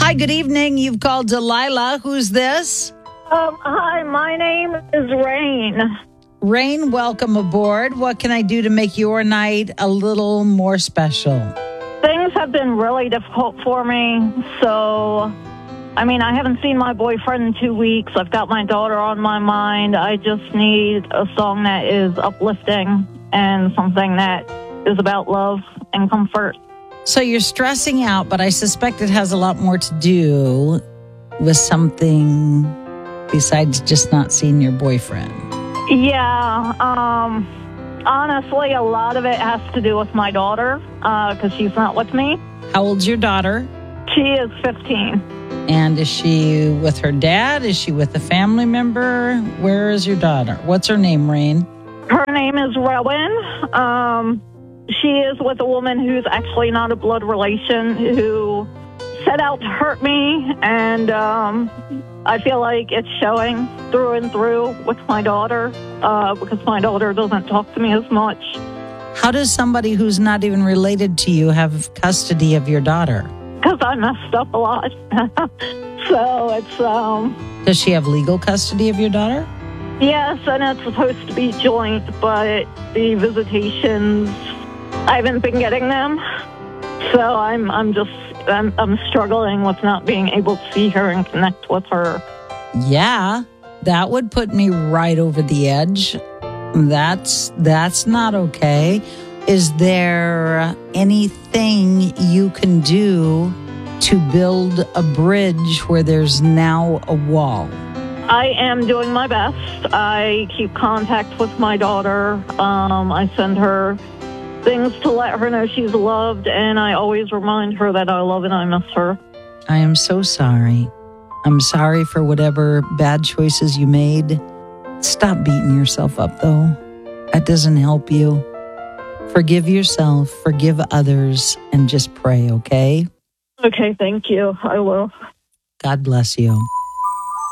Hi, good evening. You've called Delilah. Who's this? Hi, my name is Rain. Rain, welcome aboard. What can I do to make your night a little more special? Things have been really difficult for me. So, I haven't seen my boyfriend in 2 weeks. I've got my daughter on my mind. I just need a song that is uplifting and something that is about love and comfort. So you're stressing out, but I suspect it has a lot more to do with something besides just not seeing your boyfriend. Yeah, honestly, a lot of it has to do with my daughter because she's not with me. How old's your daughter? She is 15. And is she with her dad? Is she with a family member? Where is your daughter? What's her name, Rain? Her name is Rowan. She is with a woman who's actually not a blood relation who set out to hurt me, and I feel like it's showing through and through with my daughter because my daughter doesn't talk to me as much. How does somebody who's not even related to you have custody of your daughter? Because I messed up a lot. So it's... Does she have legal custody of your daughter? Yes, and it's supposed to be joint, but the visitations, I haven't been getting them. So I'm struggling with not being able to see her and connect with her. Yeah, that would put me right over the edge. That's not okay. Is there anything you can do to build a bridge where there's now a wall? I am doing my best. I keep contact with my daughter. I send her things to let her know she's loved, and I always remind her that I love and I miss her. I am so sorry. I'm sorry for whatever bad choices you made. Stop beating yourself up, though. That doesn't help you. Forgive yourself, forgive others, and just pray, okay? Okay, thank you. I will. God bless you.